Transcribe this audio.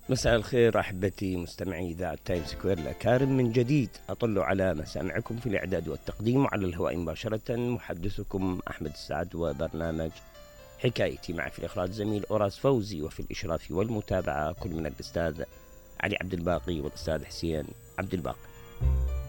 مساء الخير أحبتي مستمعي إذاعة تايم سكوير الأكارم، من جديد أطل على مسامعكم في الإعداد والتقديم على الهواء مباشرة. محدثكم أحمد السعد، وبرنامج حكايتي مع في الإخراج زميل أوراس فوزي، وفي الإشراف والمتابعة كل من الأستاذ علي عبد الباقي والأستاذ حسين عبد الباقي.